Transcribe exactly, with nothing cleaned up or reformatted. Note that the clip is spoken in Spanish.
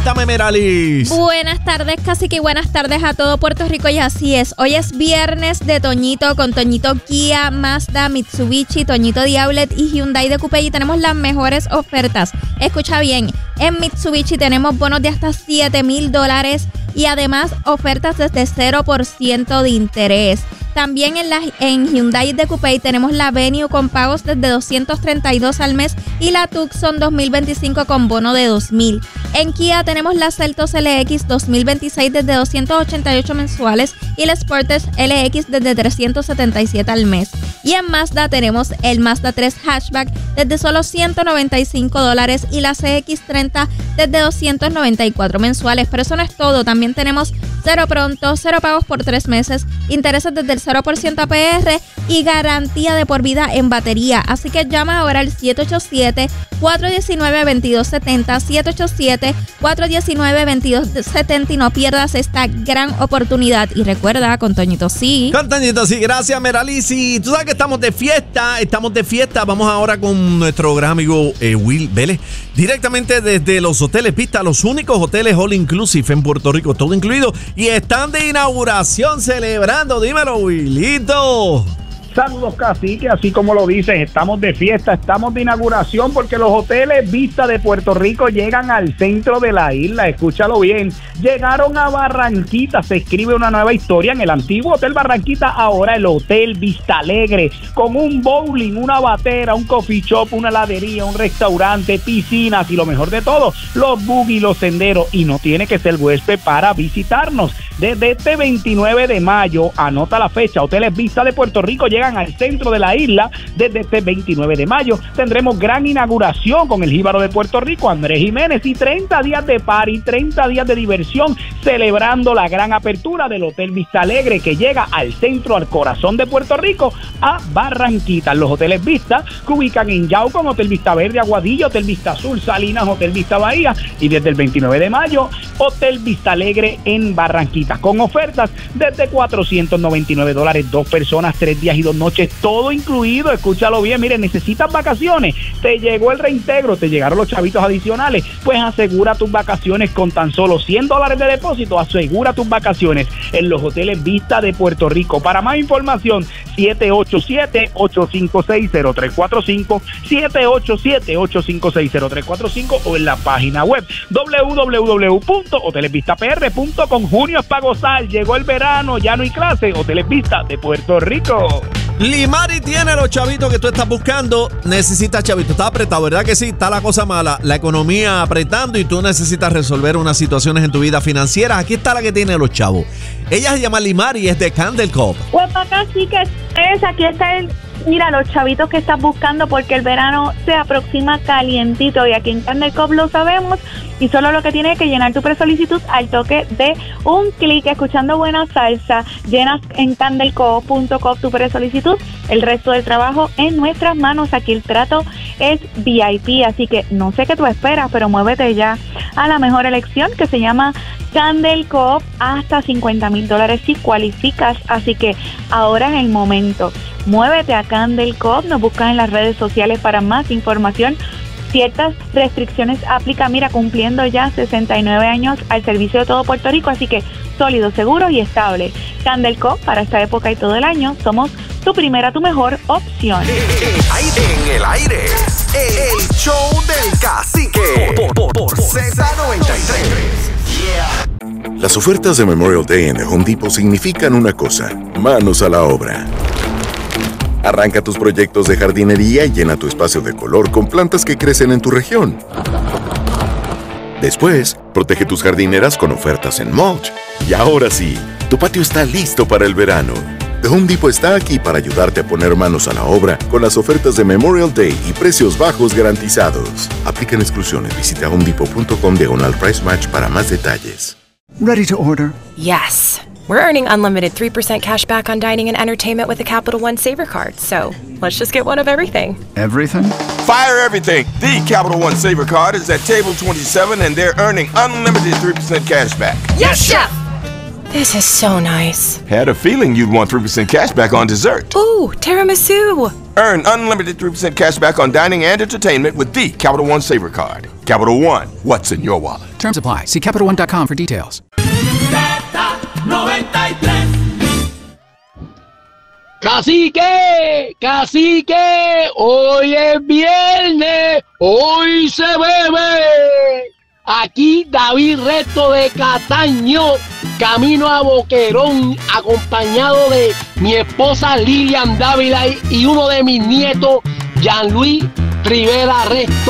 Cuéntame, Meralis. Buenas tardes, cacique, y buenas tardes a todo Puerto Rico. Y así es, hoy es viernes de Toñito con Toñito Kia, Mazda, Mitsubishi, Toñito Diablet y Hyundai de Coupé. Y tenemos las mejores ofertas. Escucha bien, en Mitsubishi tenemos bonos de hasta siete mil dólares y además ofertas desde cero por ciento de interés. También en, la, en Hyundai de Coupé tenemos la Venue con pagos desde doscientos treinta y dos al mes y la Tucson dos mil veinticinco con bono de dos mil. En Kia tenemos la Seltos L X dos mil veintiséis desde doscientos ochenta y ocho mensuales y la Sportage L X desde trescientos setenta y siete al mes. Y en Mazda tenemos el Mazda tres Hatchback desde solo ciento noventa y cinco dólares y la C X treinta desde doscientos noventa y cuatro mensuales. Pero eso no es todo, también tenemos cero pronto, cero pagos por tres meses, intereses desde el cero por ciento A P R y garantía de por vida en batería. Así que llama ahora al siete ocho siete, cuatro uno nueve, dos dos siete cero, siete ocho siete, cuatro uno nueve, dos dos siete cero y no pierdas esta gran oportunidad. Y recuerda, con Toñito sí. Con Toñito sí, gracias, Meralisi. Tú sabes que estamos de fiesta, estamos de fiesta. Vamos ahora con nuestro gran amigo eh, Will Vélez, directamente desde los hoteles Vista, los únicos hoteles all inclusive en Puerto Rico, todo incluido. Y están de inauguración celebrando. Dímelo, Willito. Saludos, cacique, así como lo dices, estamos de fiesta, estamos de inauguración porque los hoteles Vista de Puerto Rico llegan al centro de la isla. Escúchalo bien, llegaron a Barranquita, se escribe una nueva historia en el antiguo Hotel Barranquita, ahora el Hotel Vista Alegre, con un bowling, una batera, un coffee shop, una heladería, un restaurante, piscinas y lo mejor de todo, los buggy, los senderos, y no tiene que ser huésped para visitarnos. Desde este veintinueve de mayo, anota la fecha, Hoteles Vista de Puerto Rico llegan al centro de la isla. Desde este veintinueve de mayo tendremos gran inauguración con el jíbaro de Puerto Rico, Andrés Jiménez, y treinta días de party, treinta días de diversión, celebrando la gran apertura del Hotel Vista Alegre, que llega al centro, al corazón de Puerto Rico, a Barranquita. Los hoteles Vista que ubican en Yauco, Hotel Vista Verde, Aguadilla, Hotel Vista Azul, Salinas, Hotel Vista Bahía, y desde el veintinueve de mayo, Hotel Vista Alegre en Barranquita, con ofertas desde cuatrocientos noventa y nueve dólares, dos personas, tres días y dos noches, todo incluido. Escúchalo bien, mire, necesitas vacaciones, te llegó el reintegro, te llegaron los chavitos adicionales, pues asegura tus vacaciones con tan solo cien dólares de depósito. Asegura tus vacaciones en los hoteles Vista de Puerto Rico. Para más información, siete ocho siete, ocho cinco seis, cero tres cuatro cinco, siete ocho siete, ocho cinco seis, cero tres cuatro cinco o en la página web doble u doble u doble u punto hoteles vista p r punto com. Junio es para gozar, llegó el verano, ya no hay clase. Hoteles Vista de Puerto Rico. Limari tiene los chavitos que tú estás buscando. Necesitas chavitos. Está apretado, ¿verdad que sí? Está la cosa mala, la economía apretando y tú necesitas resolver unas situaciones en tu vida financiera. Aquí está la que tiene los chavos. Ella se llama Limari y es de Candle Cove. Pues acá sí que es, aquí está el... Mira, los chavitos que estás buscando, porque el verano se aproxima calientito y aquí en Candle Cove lo sabemos, y solo lo que tienes que llenar tu presolicitud al toque de un clic, escuchando buena salsa. Llenas en candle cove punto com tu presolicitud, el resto del trabajo en nuestras manos. Aquí el trato es V I P, así que no sé qué tú esperas, pero muévete ya a la mejor elección, que se llama Candle Cove, hasta cincuenta mil dólares si cualificas, así que ahora es el momento. Muévete a Candle Cove, nos buscan en las redes sociales para más información. Ciertas restricciones aplican, mira, cumpliendo ya sesenta y nueve años al servicio de todo Puerto Rico, así que sólido, seguro y estable. Candle Cove, para esta época y todo el año, somos tu primera, tu mejor opción. En el aire, el show del cacique por, por, por Z noventa y tres. Yeah. Las ofertas de Memorial Day en The Home Depot significan una cosa: manos a la obra. Arranca tus proyectos de jardinería y llena tu espacio de color con plantas que crecen en tu región. Después, protege tus jardineras con ofertas en mulch. Y ahora sí, tu patio está listo para el verano. The Home Depot está aquí para ayudarte a poner manos a la obra con las ofertas de Memorial Day y precios bajos garantizados. Aplican exclusiones. Visita home depot punto com diagonal price match para más detalles. Ready to order? Yes. We're earning unlimited three percent cash back on dining and entertainment with the Capital One Saver Card. So let's just get one of everything. Everything? Fire everything. The Capital One Saver Card is at table twenty-seven and they're earning unlimited three percent cash back. Yes, Chef! This is so nice. Had a feeling you'd want three percent cash back on dessert. Ooh, tiramisu. Earn unlimited three percent cash back on dining and entertainment with the Capital One Saver Card. Capital One, what's in your wallet? Terms apply. See Capital One dot com for details. Cacique, cacique, hoy es viernes, hoy se bebe. Aquí David Resto de Cataño, camino a Boquerón, acompañado de mi esposa Lilian Dávila y uno de mis nietos, Jean-Louis Rivera Resto.